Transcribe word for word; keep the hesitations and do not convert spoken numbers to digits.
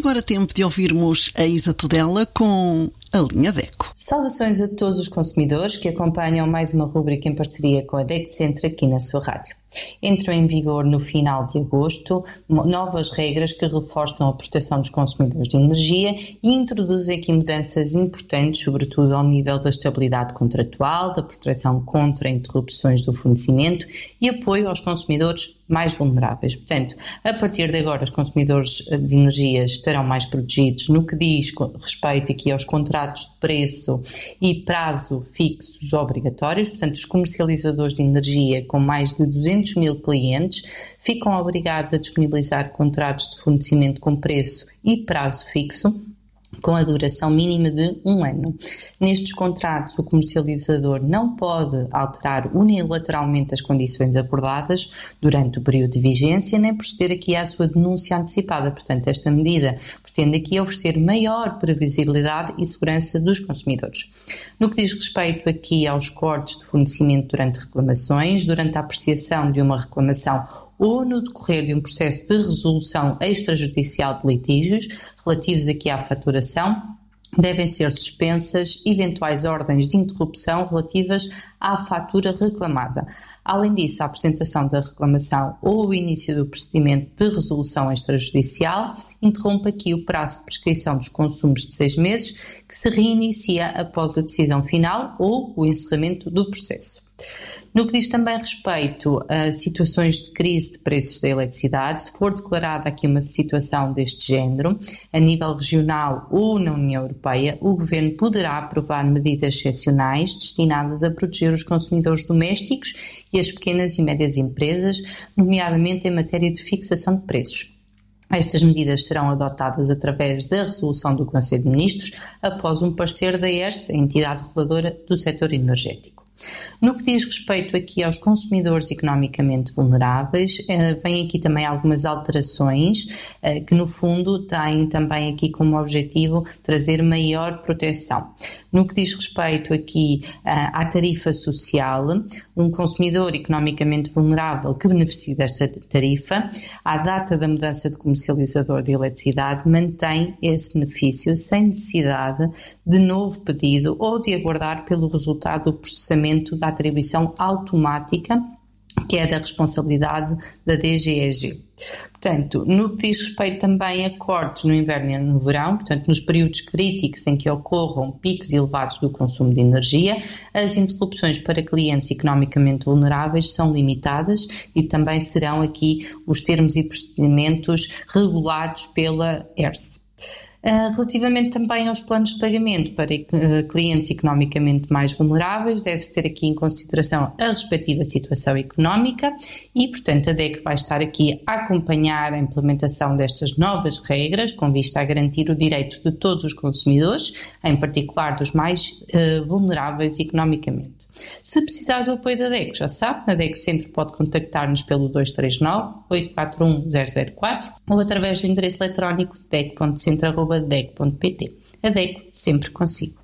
agora tempo de ouvirmos a Isa Tudela com a linha DECO. Saudações a todos os consumidores que acompanham mais uma rubrica em parceria com a DECO Centro aqui na sua rádio. Entram em vigor no final de agosto novas regras que reforçam a proteção dos consumidores de energia e introduzem aqui mudanças importantes, sobretudo ao nível da estabilidade contratual, da proteção contra interrupções do fornecimento e apoio aos consumidores mais vulneráveis. Portanto, a partir de agora os consumidores de energia estarão mais protegidos no que diz respeito aqui aos contratos de preço e prazo fixos obrigatórios. Portanto, os comercializadores de energia com mais de duzentos mil clientes ficam obrigados a disponibilizar contratos de fornecimento com preço e prazo fixo, com a duração mínima de um ano. Nestes contratos, o comercializador não pode alterar unilateralmente as condições acordadas durante o período de vigência, nem proceder aqui à sua denúncia antecipada. Portanto, esta medida pretende aqui oferecer maior previsibilidade e segurança dos consumidores. No que diz respeito aqui aos cortes de fornecimento durante reclamações, durante a apreciação de uma reclamação ou no decorrer de um processo de resolução extrajudicial de litígios relativos aqui à faturação, devem ser suspensas eventuais ordens de interrupção relativas à fatura reclamada. Além disso, a apresentação da reclamação ou o início do procedimento de resolução extrajudicial interrompe aqui o prazo de prescrição dos consumos de seis meses, que se reinicia após a decisão final ou o encerramento do processo. No que diz também respeito a situações de crise de preços da eletricidade, se for declarada aqui uma situação deste género, a nível regional ou na União Europeia, o Governo poderá aprovar medidas excepcionais destinadas a proteger os consumidores domésticos e as pequenas e médias empresas, nomeadamente em matéria de fixação de preços. Estas medidas serão adotadas através da resolução do Conselho de Ministros após um parecer da E R S, a entidade reguladora do setor energético. No que diz respeito aqui aos consumidores economicamente vulneráveis, vêm aqui também algumas alterações que no fundo têm também aqui como objetivo trazer maior proteção. No que diz respeito aqui à tarifa social, um consumidor economicamente vulnerável que beneficie desta tarifa, à data da mudança de comercializador de eletricidade, mantém esse benefício sem necessidade de novo pedido ou de aguardar pelo resultado do processamento da atribuição automática, que é da responsabilidade da D G E G. Portanto, no que diz respeito também a cortes no inverno e no verão, portanto, nos períodos críticos em que ocorram picos elevados do consumo de energia, as interrupções para clientes economicamente vulneráveis são limitadas e também serão aqui os termos e procedimentos regulados pela E R S. Uh, relativamente também aos planos de pagamento para uh, clientes economicamente mais vulneráveis, deve-se ter aqui em consideração a respectiva situação económica e, portanto, a DECO vai estar aqui a acompanhar a implementação destas novas regras com vista a garantir o direito de todos os consumidores, em particular dos mais uh, vulneráveis economicamente. Se precisar do apoio da DECO, já sabe, na DECO Centro pode contactar-nos pelo dois três nove, oito quatro um, zero zero quatro ou através do endereço eletrónico deco ponto centro arroba deco ponto pt. A DECO sempre consigo.